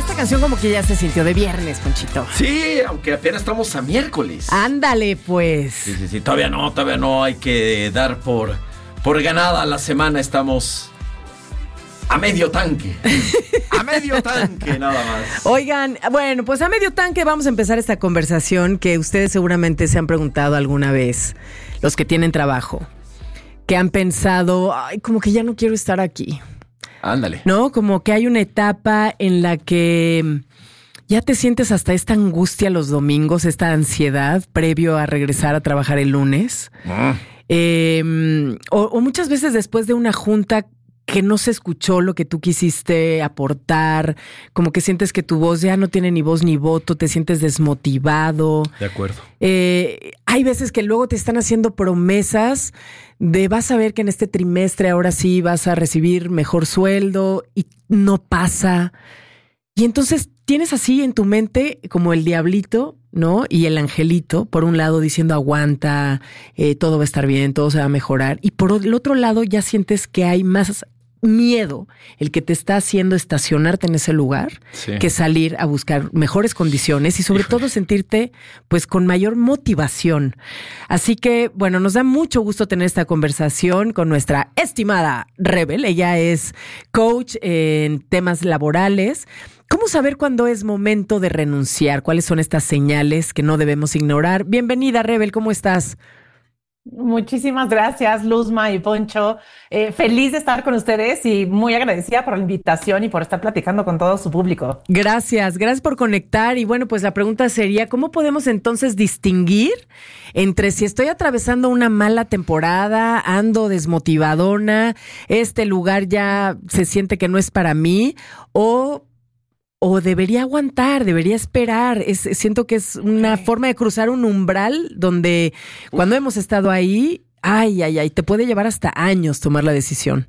esta canción como que ya se sintió de viernes, Ponchito. Sí, aunque apenas estamos a miércoles. Ándale, pues. Sí. Todavía no. Hay que dar por ganada la semana. Estamos a medio tanque. A medio tanque, nada más. Oigan, bueno, pues a medio tanque vamos a empezar esta conversación que ustedes seguramente se han preguntado alguna vez, los que tienen trabajo, que han pensado, ay, como que ya no quiero estar aquí. Ándale. ¿No? Como que hay una etapa en la que ya te sientes hasta esta angustia los domingos, esta ansiedad previo a regresar a trabajar el lunes. O muchas veces después de una junta que no se escuchó lo que tú quisiste aportar, como que sientes que tu voz ya no tiene ni voz ni voto, te sientes desmotivado. De acuerdo. Hay veces que luego te están haciendo promesas de vas a ver que en este trimestre ahora sí vas a recibir mejor sueldo y no pasa. Y entonces tienes así en tu mente como el diablito, ¿no? Y el angelito, por un lado diciendo aguanta, todo va a estar bien, todo se va a mejorar. Y por el otro lado ya sientes que hay más miedo, el que te está haciendo estacionarte en ese lugar, sí, que salir a buscar mejores condiciones y sobre todo sentirte pues con mayor motivación. Así que, bueno, nos da mucho gusto tener esta conversación con nuestra estimada Rebel. Ella es coach en temas laborales. ¿Cómo saber cuándo es momento de renunciar? ¿Cuáles son estas señales que no debemos ignorar? Bienvenida, Rebel, ¿cómo estás? Muchísimas gracias, Luzma y Poncho. Feliz de estar con ustedes y muy agradecida por la invitación y por estar platicando con todo su público. Gracias por conectar. Y bueno, pues la pregunta sería, ¿cómo podemos entonces distinguir entre si estoy atravesando una mala temporada, ando desmotivadona, este lugar ya se siente que no es para mí, o debería aguantar, debería esperar? Siento que es una forma de cruzar un umbral donde cuando hemos estado ahí, ay, te puede llevar hasta años tomar la decisión.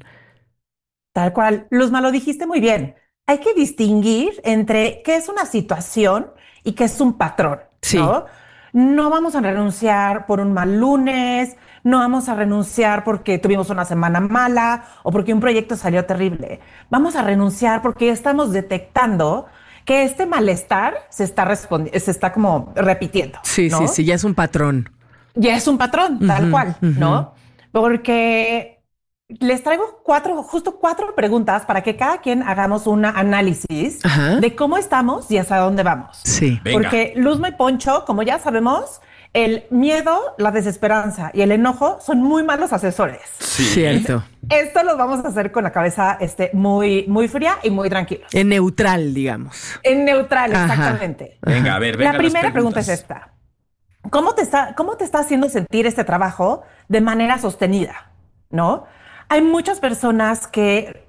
Tal cual. Luzma, lo dijiste muy bien. Hay que distinguir entre qué es una situación y qué es un patrón, sí, ¿no? No vamos a renunciar por un mal lunes, no vamos a renunciar porque tuvimos una semana mala o porque un proyecto salió terrible. Vamos a renunciar porque estamos detectando que este malestar se está como repitiendo. Sí, ¿no? Sí, ya es un patrón. Ya es un patrón, tal cual, ¿no? Porque les traigo cuatro preguntas para que cada quien hagamos un análisis de cómo estamos y hacia dónde vamos. Sí. Venga. Porque Luzma y Poncho, como ya sabemos, el miedo, la desesperanza y el enojo son muy malos asesores. Sí. Cierto. Esto lo vamos a hacer con la cabeza muy, muy fría y muy tranquilos. En neutral, digamos. En neutral, exactamente. Venga, a ver, venga. La primera pregunta es esta. ¿Cómo te está haciendo sentir este trabajo de manera sostenida? ¿No? Hay muchas personas que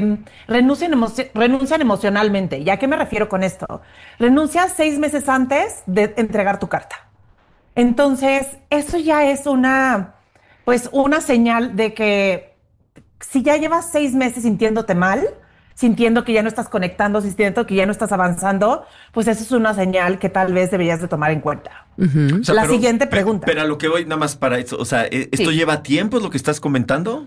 renuncian emocionalmente. ¿Y a qué me refiero con esto? Renuncias 6 meses antes de entregar tu carta. Entonces, eso ya es una señal de que si ya llevas 6 meses sintiéndote mal, sintiendo que ya no estás conectando, sintiendo que ya no estás avanzando, pues eso es una señal que tal vez deberías de tomar en cuenta. O sea, Siguiente pregunta. Pero a lo que voy nada más para eso, o sea, ¿esto sí. lleva tiempo, es lo que estás comentando?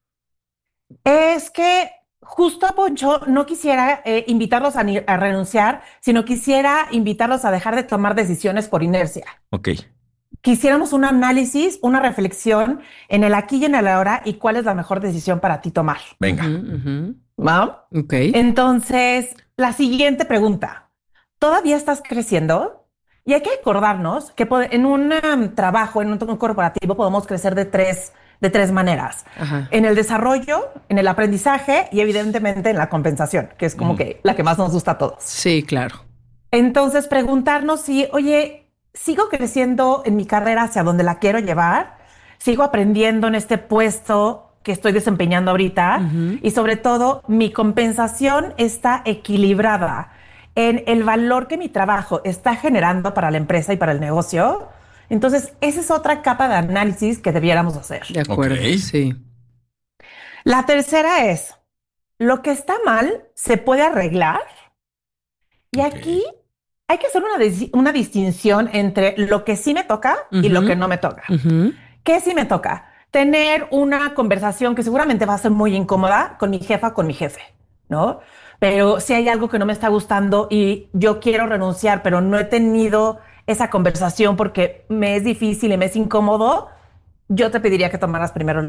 Es que justo, Poncho, no quisiera invitarlos a renunciar, sino quisiera invitarlos a dejar de tomar decisiones por inercia. Ok. Quisiéramos un análisis, una reflexión en el aquí y en el ahora y cuál es la mejor decisión para ti tomar. Venga. ¿No? Ok. Entonces, la siguiente pregunta. ¿Todavía estás creciendo? Y hay que acordarnos que en un trabajo, en un corporativo, podemos crecer de tres maneras. En el desarrollo, en el aprendizaje y evidentemente en la compensación, que es como que la que más nos gusta a todos. Sí, claro. Entonces, preguntarnos si, oye, ¿sigo creciendo en mi carrera hacia donde la quiero llevar? ¿Sigo aprendiendo en este puesto que estoy desempeñando ahorita? Y sobre todo, mi compensación está equilibrada en el valor que mi trabajo está generando para la empresa y para el negocio. Entonces, esa es otra capa de análisis que debiéramos hacer. De acuerdo, sí. La tercera es, lo que está mal se puede arreglar. Y aquí hay que hacer una distinción entre lo que sí me toca y lo que no me toca. ¿Qué sí me toca? Tener una conversación que seguramente va a ser muy incómoda con mi jefa o con mi jefe, ¿no? pero si hay algo que no me está gustando y yo quiero renunciar, pero no he tenido esa conversación porque me es difícil y me es incómodo, yo te pediría que tomaras primero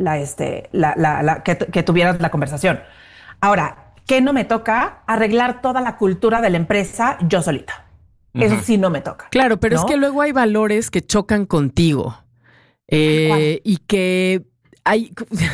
que tuvieras la conversación. Ahora, ¿qué no me toca? Arreglar toda la cultura de la empresa yo solita. Eso sí no me toca. Claro, pero ¿no? es que luego hay valores que chocan contigo y que hay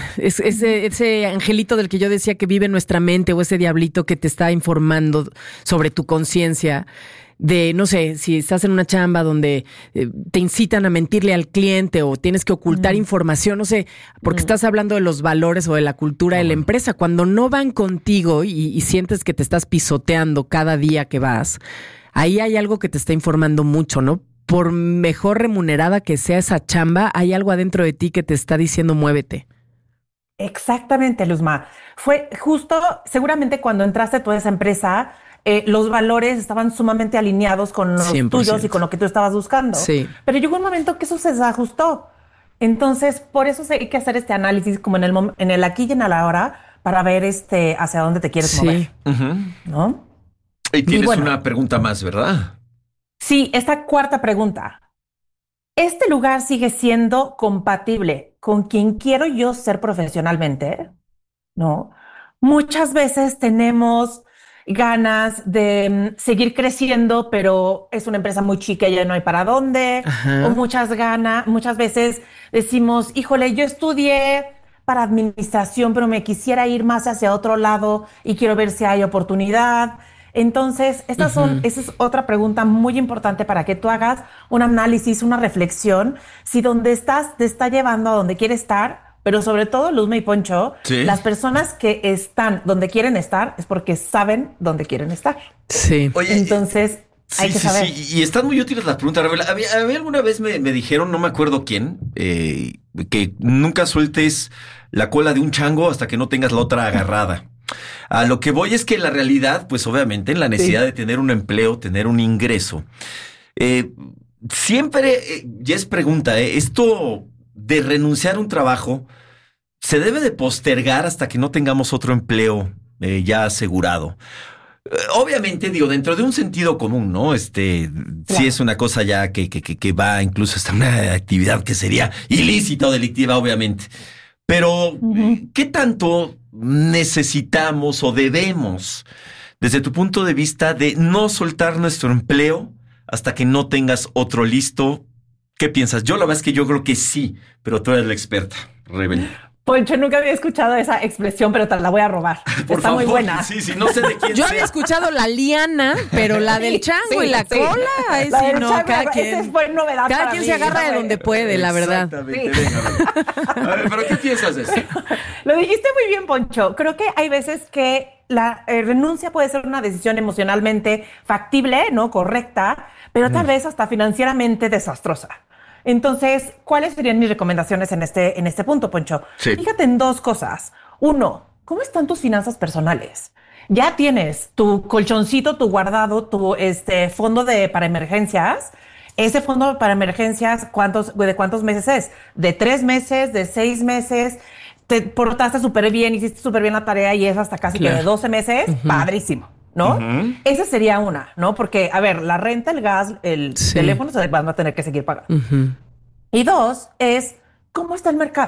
ese angelito del que yo decía que vive en nuestra mente o ese diablito que te está informando sobre tu conciencia. De, no sé, si estás en una chamba donde te incitan a mentirle al cliente o tienes que ocultar información, no sé, porque estás hablando de los valores o de la cultura de la empresa. Cuando no van contigo y sientes que te estás pisoteando cada día que vas, ahí hay algo que te está informando mucho, ¿no? Por mejor remunerada que sea esa chamba, hay algo adentro de ti que te está diciendo muévete. Exactamente, Luzma. Fue justo, seguramente cuando entraste tú a esa empresa, los valores estaban sumamente alineados con los 100%. tuyos y con lo que tú estabas buscando. Sí. Pero llegó un momento que eso se desajustó. Entonces, por eso hay que hacer este análisis como en el aquí y en el ahora para ver hacia dónde te quieres mover. ¿No? Y tienes una pregunta más, ¿verdad? Sí, esta cuarta pregunta. ¿Este lugar sigue siendo compatible con quien quiero yo ser profesionalmente? ¿No? Muchas veces tenemos ganas de seguir creciendo, pero es una empresa muy chica y ya no hay para dónde. Ajá. O muchas veces decimos, híjole, yo estudié para administración, pero me quisiera ir más hacia otro lado y quiero ver si hay oportunidad. Entonces, esa es otra pregunta muy importante para que tú hagas un análisis, una reflexión, si donde estás te está llevando a donde quieres estar. Pero sobre todo, Luzma y Poncho, las personas que están donde quieren estar es porque saben dónde quieren estar. Sí. Oye, entonces hay que saber. Sí. Y están muy útiles las preguntas, Rebel. A mí alguna vez me dijeron, no me acuerdo quién, que nunca sueltes la cola de un chango hasta que no tengas la otra agarrada. A lo que voy es que la realidad, pues obviamente en la necesidad de tener un empleo, tener un ingreso, siempre, ya es pregunta, esto de renunciar a un trabajo se debe de postergar hasta que no tengamos otro empleo ya asegurado. Obviamente, digo, dentro de un sentido común, ¿no? Claro. Sí es una cosa ya que va incluso hasta una actividad que sería ilícita o delictiva, obviamente. Pero, ¿qué tanto necesitamos o debemos, desde tu punto de vista, de no soltar nuestro empleo hasta que no tengas otro listo? ¿Qué piensas? Yo la verdad es que yo creo que sí, pero tú eres la experta, Rebel. Poncho, nunca había escuchado esa expresión, pero te la voy a robar. Por Está favor, muy buena. Sí, no sé de quién Yo sea. había escuchado la liana, pero la del chango y la cola. Ay, La sí, del no, chango, cada esa quien. fue novedad Cada para quien mí, se agarra de ¿no? donde puede, la verdad. Exactamente, Sí. venga. A ver, ¿pero qué piensas de esto? Lo dijiste muy bien, Poncho. Creo que hay veces que la renuncia puede ser una decisión emocionalmente factible, ¿no? Correcta, pero tal vez hasta financieramente desastrosa. Entonces, ¿cuáles serían mis recomendaciones en este punto, Poncho? Sí. Fíjate en dos cosas. Uno, ¿cómo están tus finanzas personales? Ya tienes tu colchoncito, tu guardado, tu fondo para emergencias. Ese fondo para emergencias, ¿de cuántos meses es? ¿De 3 meses? ¿De 6 meses? Te portaste súper bien, hiciste súper bien la tarea y es hasta casi que de 12 meses. Padrísimo, ¿no? Esa sería una, ¿no? Porque, a ver, la renta, el gas, el teléfono se van a tener que seguir pagando. Y dos, es ¿cómo está el mercado?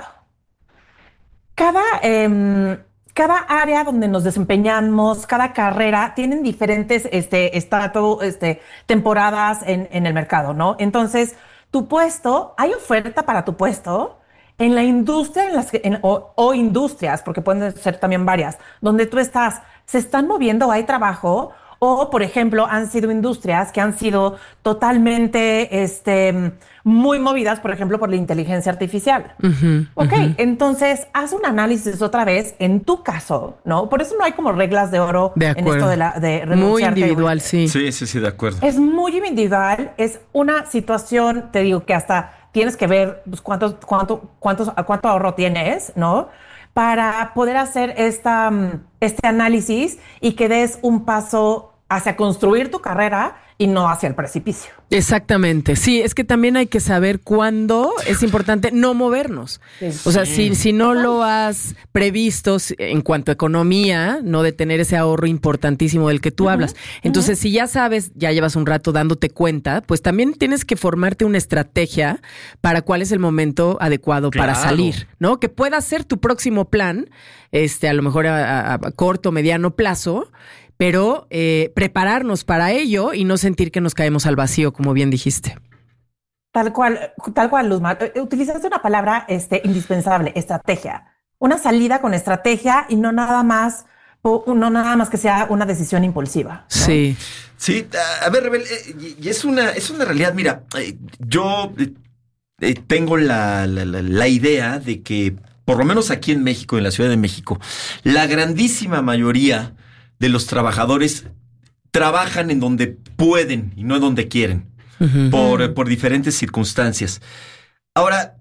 Cada área donde nos desempeñamos, cada carrera, tienen diferentes temporadas en el mercado, ¿no? Entonces, tu puesto, hay oferta para tu puesto en la industria o industrias, porque pueden ser también varias, donde tú estás, se están moviendo, hay trabajo, o, por ejemplo, han sido industrias que han sido totalmente muy movidas, por ejemplo, por la inteligencia artificial. Entonces, haz un análisis otra vez en tu caso, ¿no? Por eso no hay como reglas de oro en esto de renunciar. Muy individual, sí. Sí, de acuerdo. Es muy individual, es una situación, te digo, que hasta tienes que ver pues, cuánto ahorro tienes, ¿no? Para poder hacer este análisis y que des un paso hacia construir tu carrera y no hacia el precipicio. Exactamente. Sí, es que también hay que saber cuándo es importante no movernos. Sí. O sea, si no lo has previsto en cuanto a economía, no de tener ese ahorro importantísimo del que tú hablas. Entonces, si ya sabes, ya llevas un rato dándote cuenta, pues también tienes que formarte una estrategia para cuál es el momento adecuado para salir, ¿no? Que pueda ser tu próximo plan, a lo mejor a corto, mediano plazo, pero prepararnos para ello y no sentir que nos caemos al vacío, como bien dijiste. Tal cual, Luzma. Utilizaste una palabra indispensable, estrategia. Una salida con estrategia y no nada más que sea una decisión impulsiva, ¿no? Sí. Sí, a ver, Rebel, y es una realidad. Mira, yo tengo la idea de que, por lo menos aquí en México, en la Ciudad de México, la grandísima mayoría de los trabajadores trabajan en donde pueden y no en donde quieren, por diferentes circunstancias. Ahora,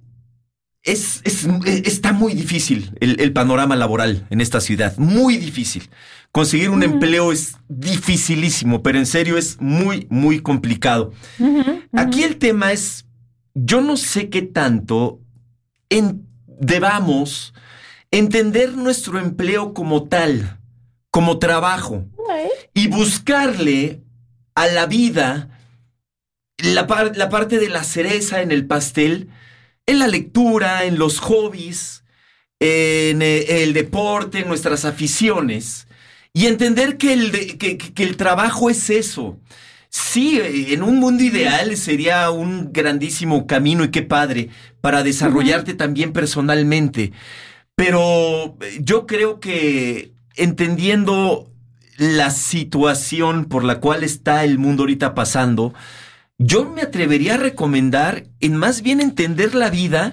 está muy difícil el panorama laboral en esta ciudad, muy difícil. Conseguir un empleo es dificilísimo, pero en serio es muy, muy complicado. Aquí el tema es, yo no sé qué tanto debamos entender nuestro empleo como tal, como trabajo, y buscarle a la vida la parte de la cereza en el pastel, en la lectura, en los hobbies, en el deporte, en nuestras aficiones, y entender que el trabajo es eso. Sí, en un mundo ideal sería un grandísimo camino, y qué padre, para desarrollarte también personalmente. Pero yo creo que entendiendo la situación por la cual está el mundo ahorita pasando, yo me atrevería a recomendar en más bien entender la vida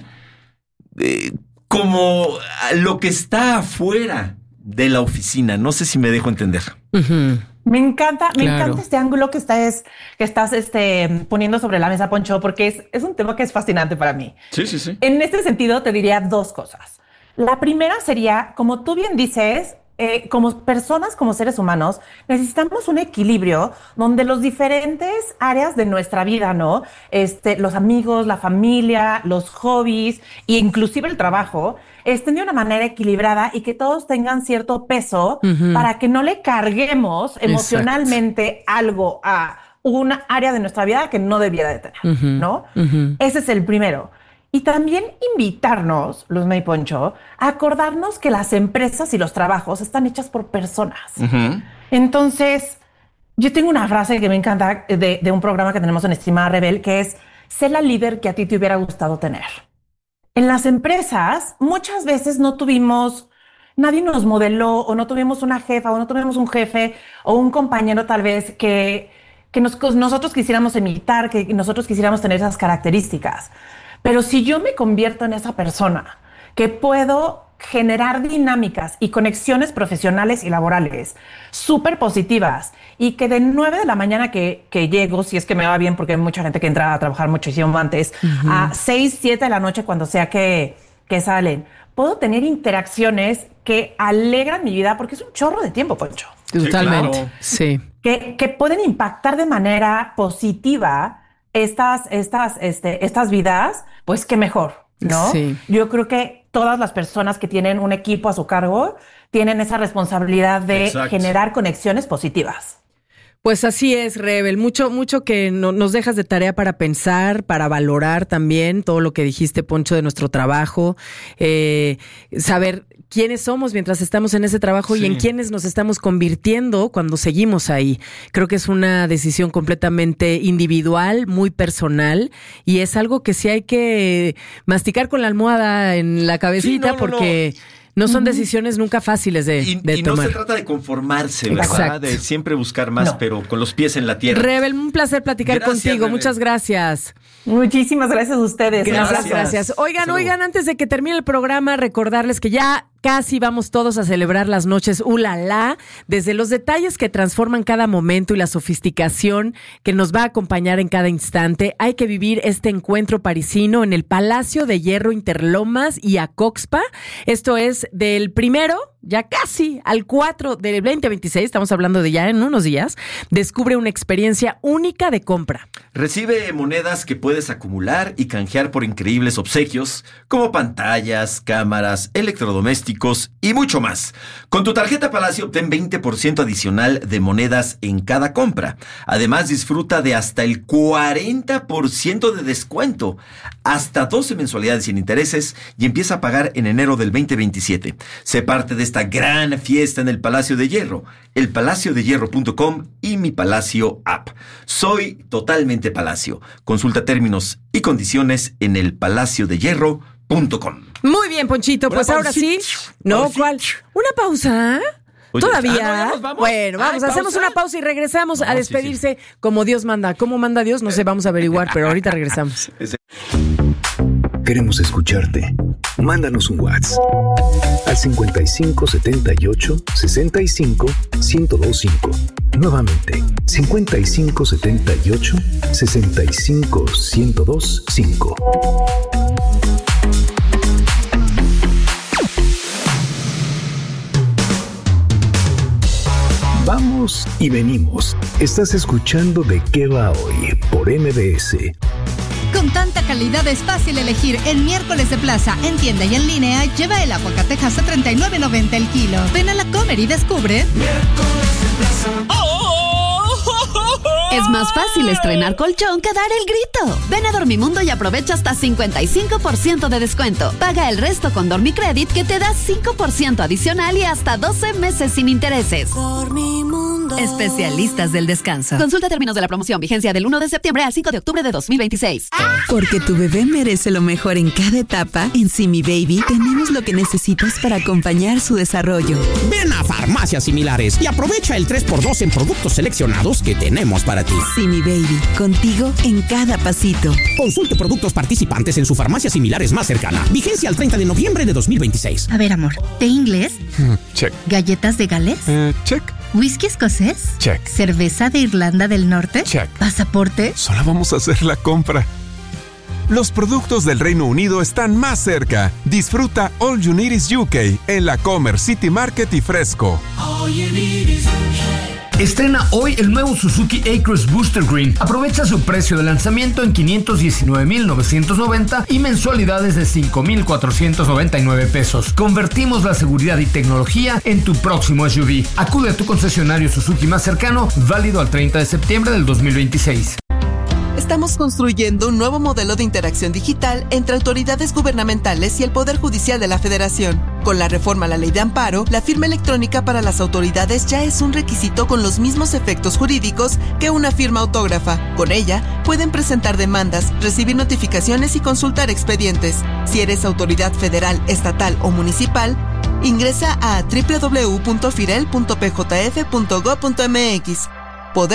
como lo que está afuera de la oficina. No sé si me dejo entender. Me encanta este ángulo que estás poniendo sobre la mesa, Poncho, porque es un tema que es fascinante para mí. Sí. En este sentido, te diría dos cosas. La primera sería, como tú bien dices, como personas, como seres humanos, necesitamos un equilibrio donde los diferentes áreas de nuestra vida, ¿no? Los amigos, la familia, los hobbies e inclusive el trabajo, estén de una manera equilibrada y que todos tengan cierto peso para que no le carguemos emocionalmente algo a una área de nuestra vida que no debiera de tener, ¿no? Ese es el primero. Y también invitarnos, Luzma y Poncho, a acordarnos que las empresas y los trabajos están hechas por personas. Entonces, yo tengo una frase que me encanta de un programa que tenemos en Estimada Rebel, que es: sé la líder que a ti te hubiera gustado tener. En las empresas, muchas veces nadie nos modeló, o no tuvimos una jefa, o no tuvimos un jefe, o un compañero tal vez que nosotros quisiéramos imitar, que nosotros quisiéramos tener esas características. Pero si yo me convierto en esa persona que puedo generar dinámicas y conexiones profesionales y laborales súper positivas, y que de 9 de la mañana que llego, si es que me va bien, porque hay mucha gente que entra a trabajar muchísimo antes, a 6, 7 de la noche, cuando sea que salen, puedo tener interacciones que alegran mi vida, porque es un chorro de tiempo, Poncho. Totalmente, claro. Sí. Que pueden impactar de manera positiva estas vidas, pues qué mejor, ¿no? Sí. Yo creo que todas las personas que tienen un equipo a su cargo tienen esa responsabilidad de generar conexiones positivas. Pues así es, Rebel. Mucho que nos dejas de tarea para pensar, para valorar también todo lo que dijiste, Poncho, de nuestro trabajo, saber quiénes somos mientras estamos en ese trabajo y en quiénes nos estamos convirtiendo cuando seguimos ahí. Creo que es una decisión completamente individual, muy personal, y es algo que sí hay que masticar con la almohada en la cabecita, porque no son decisiones nunca fáciles de tomar. Y no se trata de conformarse, ¿verdad? Exacto. De siempre buscar más, pero con los pies en la tierra. Rebel, un placer platicar contigo. Rebel. Muchas gracias. Muchísimas gracias a ustedes. Gracias. Oigan, antes de que termine el programa, recordarles que ya casi vamos todos a celebrar las noches ¡Ulala! Desde los detalles que transforman cada momento y la sofisticación que nos va a acompañar en cada instante, hay que vivir este encuentro parisino en el Palacio de Hierro Interlomas y Acoxpa. Esto es del 1 ya casi al 4 del 2026, estamos hablando de ya en unos días, descubre una experiencia única de compra. Recibe monedas que puedes acumular y canjear por increíbles obsequios, como pantallas, cámaras, electrodomésticos y mucho más. Con tu tarjeta Palacio obtén 20% adicional de monedas en cada compra. Además, disfruta de hasta el 40% de descuento, hasta 12 mensualidades sin intereses y empieza a pagar en enero del 2027. Sé parte de esta gran fiesta en el Palacio de Hierro, elpalaciodehierro.com y Mi Palacio App. Soy totalmente Palacio. Consulta términos y condiciones en elpalaciodehierro.com. Muy bien, Ponchito, pues ahora sí. No, ¿cuál? ¿Una pausa? Oye, ¿Todavía? no, ya nos vamos. Bueno, vamos, hacemos una pausa y regresamos a despedirse como Dios manda. ¿Cómo manda Dios? No sé, vamos a averiguar, pero ahorita regresamos. Queremos escucharte. Mándanos un WhatsApp al 55 78 65 1025. Nuevamente, 55 78 65 1025. Vamos y venimos. Estás escuchando De Qué Va Hoy por MBS. Con tanta calidad es fácil elegir. En Miércoles de Plaza, en tienda y en línea, lleva el aguacatejas a $39.90 el kilo. Ven a la Comer y descubre. Miércoles de Plaza. Es más fácil estrenar colchón que dar el grito. Ven a Dormimundo y aprovecha hasta 55% de descuento. Paga el resto con Dormicredit, que te da 5% adicional y hasta 12 meses sin intereses. Dormimundo. Especialistas del descanso. Consulta términos de la promoción. Vigencia del 1 de septiembre al 5 de octubre de 2026. Porque tu bebé merece lo mejor en cada etapa, en Simi Baby tenemos lo que necesitas para acompañar su desarrollo. Ven a Farmacias Similares y aprovecha el 3x2 en productos seleccionados que tenemos para ti. Simi Baby, contigo en cada pasito. Consulte productos participantes en su farmacia similares más cercana. Vigencia al 30 de noviembre de 2026. A ver, amor, ¿té inglés? Check. ¿Galletas de Gales? Check. ¿Whisky escocés? Check. ¿Cerveza de Irlanda del Norte? Check. ¿Pasaporte? Solo vamos a hacer la compra. Los productos del Reino Unido están más cerca. Disfruta All You Need Is UK en la Comer, City Market y Fresco. All you need is Estrena hoy el nuevo Suzuki A-Cross Booster Green. Aprovecha su precio de lanzamiento en $519,990 y mensualidades de $5,499. Convertimos la seguridad y tecnología en tu próximo SUV. Acude a tu concesionario Suzuki más cercano, válido al 30 de septiembre del 2026. Estamos construyendo un nuevo modelo de interacción digital entre autoridades gubernamentales y el Poder Judicial de la Federación. Con la reforma a la Ley de Amparo, la firma electrónica para las autoridades ya es un requisito con los mismos efectos jurídicos que una firma autógrafa. Con ella, pueden presentar demandas, recibir notificaciones y consultar expedientes. Si eres autoridad federal, estatal o municipal, ingresa a www.firel.pjf.gov.mx.